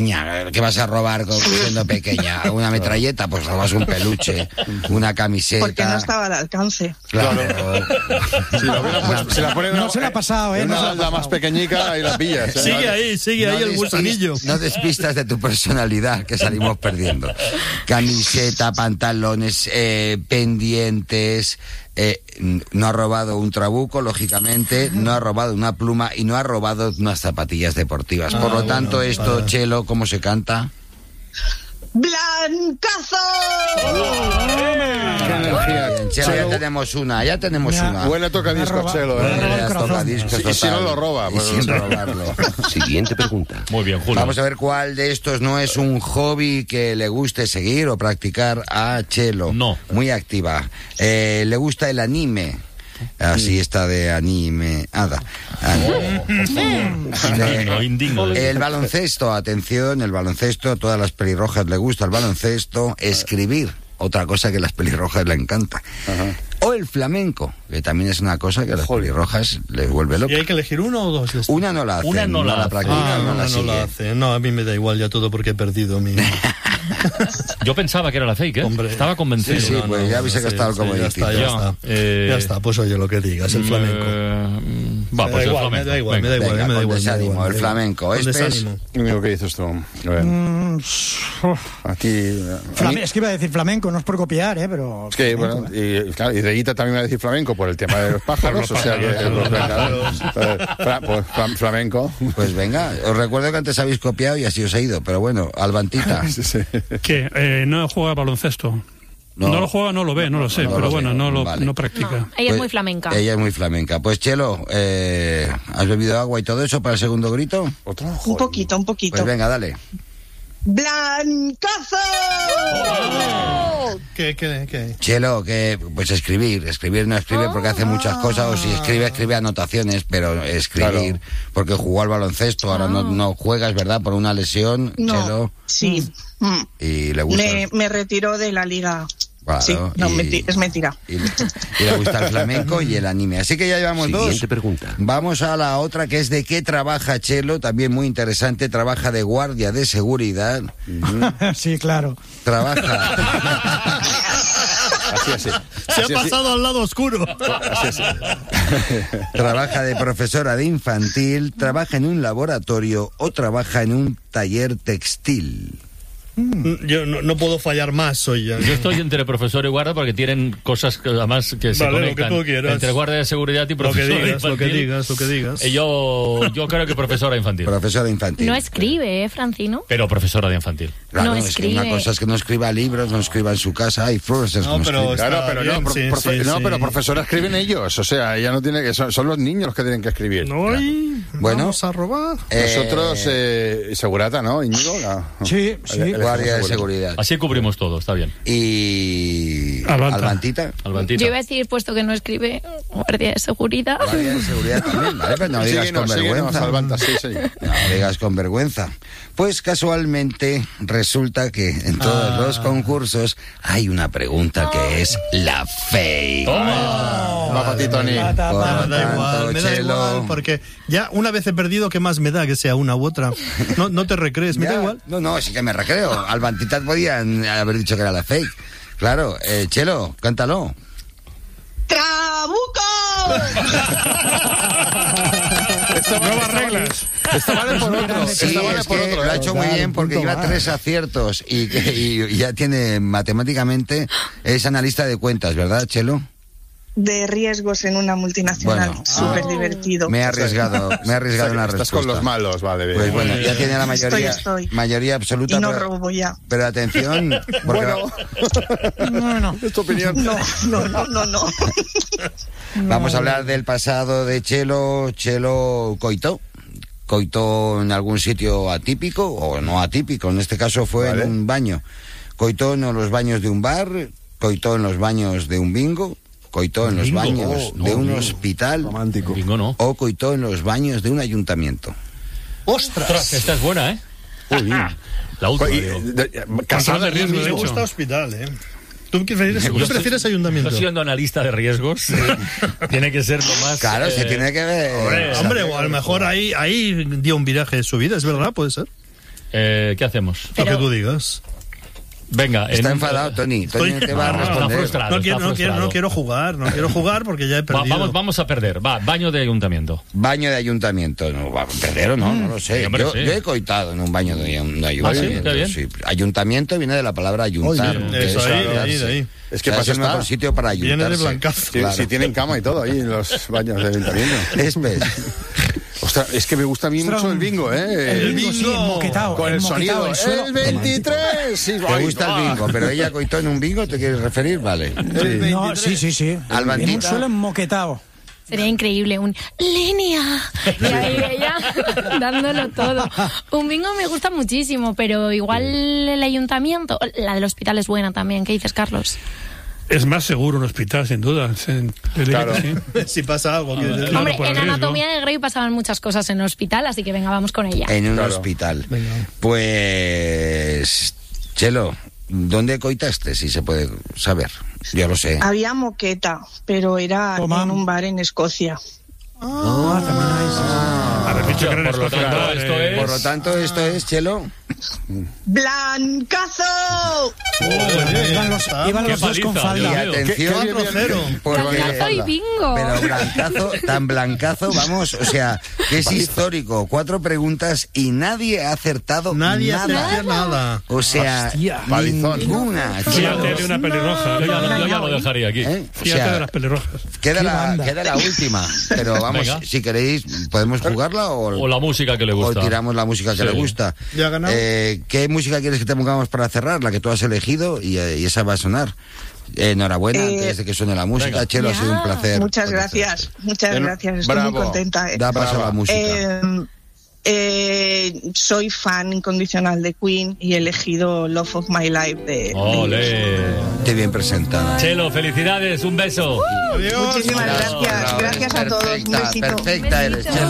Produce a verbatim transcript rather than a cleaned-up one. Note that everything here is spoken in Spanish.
¿Qué vas a robar siendo pequeña? ¿Una metralleta? Pues robas un peluche, una camiseta. Porque no estaba al alcance. Claro. Si la hubiera puesto, si la pone No se la ha pasado, ¿eh? No una se la ha balda más pequeñica y la pillas. ¿eh? Sigue ahí, sigue ahí No el despis- gusanillo. No despistas de tu personalidad, que salimos perdiendo. Camiseta, pantalones, eh, pendientes. Eh, no ha robado un trabuco, lógicamente, no ha robado una pluma y no ha robado unas zapatillas deportivas. Por Ah, lo tanto, bueno, esto, vale. Chelo, ¿cómo se canta? ¡Blancazo! Qué energía. Bien, Chelo, ya tenemos una, ya tenemos Ya. una. Buena tocadiscos, Me ha Chelo, robado- ¿eh? me ha robado el Ya corazón. toca discos, Y si no total. lo roba, Y pues, sin no sé. robarlo. Siguiente pregunta. Muy bien, Julio. Vamos a ver cuál de estos no es un hobby que le guste seguir o practicar a Chelo. No. Muy activa. Eh, le gusta el anime. Así está de anime. Ada. Indigno, indigno. El baloncesto, atención, el baloncesto, a todas las pelirrojas le gusta el baloncesto. Escribir, otra cosa que a las pelirrojas le encanta. O el flamenco, que también es una cosa que a las pelirrojas les vuelve ¿Y loco. hay que elegir uno o dos? Una no la hace, Una no la hace. practica, Ah, no, no, la no sigue. lo hace. No, a mí me da igual ya todo porque he perdido mi... Yo pensaba que era la fake, ¿eh? Hombre. Estaba convencido. Sí, sí, pues ya habéis gastado el ya comodín. está, ya Ya, está. eh, Ya está, pues oye lo que digas, el flamenco. Eh, va, Me pues da el igual, flamenco. me da igual, me da Venga. igual, Venga, me da con igual. me da desánimo, igual, el me da igual. flamenco. Con Este es- desánimo. Lo que dices tú. A ver. Mm, A ti. a flame- mí- es que iba a decir flamenco, no es por copiar, ¿eh? Pero... Es que, flamenco, bueno, ¿eh? y, claro, y Reguita también va a decir flamenco por el tema de los pájaros, o sea que... pájaros, pues, los venga, eh, fra- pues, fla- flamenco. Pues venga, os recuerdo que antes habéis copiado y así os he ido, pero bueno, Albantita. Sí, sí. ¿Qué? Eh, ¿No juega baloncesto? No. No, lo juega, no lo ve, no lo sé, no pero lo bueno, ve, no lo vale. no practica. No, ella Pues, es muy flamenca. Ella es muy flamenca. Pues Chelo, eh, ¿has bebido agua y todo eso para el segundo grito? Otro, Un joder. poquito, un poquito. Pues venga, dale. ¡Blancazo! ¿Qué, qué, qué? Chelo, que pues escribir, escribir no escribe porque hace muchas cosas, o si escribe, escribe anotaciones, pero escribir, Claro. porque jugó al baloncesto, ahora no, no juegas, ¿verdad? Por una lesión, No, Chelo, sí. Mm. y le gusta... Me, me retiró de la liga. Claro, sí, no, y- menti- es mentira. Y le, y le gusta el flamenco y el anime. Así que ya llevamos dos. Siguiente pregunta. Vamos a la otra, que es de qué trabaja Chelo, también muy interesante. Trabaja de guardia de seguridad. Sí, claro. Trabaja... Así, así. Se Así, ha así. pasado al lado oscuro. Así, así. trabaja de profesora de infantil, trabaja en un laboratorio o trabaja en un taller textil. Yo no, no puedo fallar más hoy ya. Yo estoy entre profesor y guardia porque tienen cosas que además que se Vale, lo que conectan tú quieras. entre guardia de seguridad y Lo que profesor digas, lo que infantil. digas, lo que digas. Eh, Yo, yo creo que profesora infantil. Profesora infantil. No escribe, ¿eh, Francino? Pero profesora de infantil. Claro, no es que escribe. una cosa es que no escriba libros, no escriba en su casa, hay profesores No, que no pero escriben. Claro, Está pero bien, no, pro- sí, profe- sí, no, sí. pero profesora escriben ellos, o sea, ella no tiene que son, son los niños los que tienen que escribir. No hay... Bueno. Vamos a robar. Eh, Nosotros, eh, segurata, ¿no? Íñigo, la- Sí, sí. el- el- guardia de el- seguridad. Así cubrimos todo, está bien. Y... Albanta. Albantita. Albantita. Yo iba a decir, puesto que no escribe, guardia de seguridad. Guardia de seguridad también, ¿vale? Pero no digas Síguenos, con síguenos, vergüenza. Albanta, sí, sí. No digas con vergüenza. Pues casualmente resulta que en todos los concursos hay una pregunta que es la fake. Va para ti, Tony. Ta, ta, Por ta. lo Me da igual, tanto, me da Chelo, igual, porque ya una vez he perdido, ¿qué más me da que sea una u otra? No, no te recrees, me ya, da igual. No, no, sí que me recreo. Albantitas podían haber dicho que era la fake. Claro, eh, Chelo, cántalo. ¡Trabuco! Nuevas reglas. Esta vale por otro. Sí, esta vale es por que otro. lo ha ¿eh? hecho muy Claro, bien un porque punto lleva más. tres aciertos y, que, y ya tiene matemáticamente, es analista de cuentas, ¿verdad, Chelo? De riesgos en una multinacional. Bueno. Súper Oh. divertido. Me he arriesgado, me he arriesgado en la Estás respuesta. con los malos, vale. bien. Pues bueno, ya tiene la mayoría, Estoy, estoy. mayoría absoluta. Y no pero, robo ya. pero atención, porque Bueno, Bueno, es tu opinión. No, no, no, no, no. vamos a hablar del pasado de Chelo. Chelo coitó. Coitó en algún sitio atípico o no atípico. En este caso fue Vale. en un baño. Coitó en los baños de un bar. Coitó en los baños de un bingo. Coitó en los Bingo, baños no, de no, un bingo. hospital. Romántico. Bingo no. O coitó en los baños de un ayuntamiento. ¡Ostras! Esta es buena, ¿eh? Muy bien. La última, Y, digo. de- de- Casada de riesgo, allí de Me mismo. hecho. gusta hospital, ¿eh? ¿Tú prefieres, Yo ¿tú estoy- prefieres ayuntamiento? Estoy siendo analista de riesgos. Tiene que ser lo más... Claro, se eh, tiene que ver. Hombre, o a lo mejor ahí, ahí dio un viraje de su vida, es verdad, puede ser. Eh, ¿Qué hacemos? Lo que tú digas. Venga. Está en- enfadado, Tony. Tony Estoy- te va a No, no, está responder. frustrado. No quiero, está no, quiero, no frustrado. quiero jugar, no quiero jugar porque ya he Va- perdido. vamos, vamos a perder. Va, baño de ayuntamiento. Baño de ayuntamiento. No, va a perder o no, no lo sé. Sí, hombre, yo, sí. yo he coitado en un baño de, de ayuntamiento. Ah, sí, qué bien. sí. Ayuntamiento viene de la palabra ayuntar. Oye, que eso es ahí, de ayuntarse. ahí, de ahí. Es que O sea, para es eso el mejor está. sitio para ayuntarse. Viene de blancazo. Si, Claro. si tienen cama y todo ahí en los baños de ayuntamiento. Es pues, Ostras, es que me gusta a mí Ostras, mucho el bingo, ¿eh? El bingo, sí, bingo. moquetao, Con el moquetao, sonido. el suelo ¡El romántico. veintitrés! Sí, te ay, gusta el bingo, pero ella coitó en un bingo, ¿te quieres referir? Vale. No, sí, sí, sí. Albantita. En un suelo enmoquetado. Sería increíble un línea. Y ahí ella dándolo todo. Un bingo me gusta muchísimo, pero igual el ayuntamiento, la del hospital es buena también. ¿Qué dices, Carlos? Es más seguro un hospital, sin duda. Sí, te diría Claro. que sí. Si pasa algo, quieres decir. Claro, Hombre, por el en riesgo. Anatomía de Grey pasaban muchas cosas en el hospital, así que venga, vamos con ella. En un Claro. hospital. Pues, Chelo, ¿dónde coitaste? Si se puede saber. Yo lo sé. Había moqueta, pero era Toma. en un bar en Escocia. Ah, también hay. Haber dicho que era en Por lo Escocia, tanto, vale. esto es- Por lo tanto, esto es, Chelo. ¡Blancazo! Iban los, iban Qué los dos con paliza, Y Dios falda. mío. atención, cuatro cero. porque- Blancazo y bingo. Pero blancazo, tan blancazo, vamos, o sea, que es histórico. Cuatro preguntas y nadie ha acertado Nadie hace nada. nada. O sea, Hostia. ninguna. Chelo. Fíjate de una pelirroja. Yo ya, yo ya lo dejaría aquí. ¿Eh? O Fíjate sea, de las pelirrojas. queda Qué la, banda. queda la última. Pero vamos, Venga. si queréis, podemos jugarla o, O la música que le o gusta. tiramos la música que Sí. le gusta. ¿Ya ha ganado? Eh, ¿Qué música quieres que te pongamos para cerrar? La que tú has elegido y, eh, y esa va a sonar. Eh, enhorabuena, Eh, antes de que suene la música. venga. Chelo, ha sido un Ya. placer. Muchas conocerte. gracias, muchas Bueno, gracias. Estoy bravo. muy contenta. eh. Da paso a la Brava. música. Eh, eh, soy fan incondicional de Queen y he elegido Love of My Life de... Ole. Qué bien presentada. Chelo, felicidades, un beso. Adiós. Muchísimas gracias, gracias a todos. Un Perfecta, besito. perfecta eres, Chelo.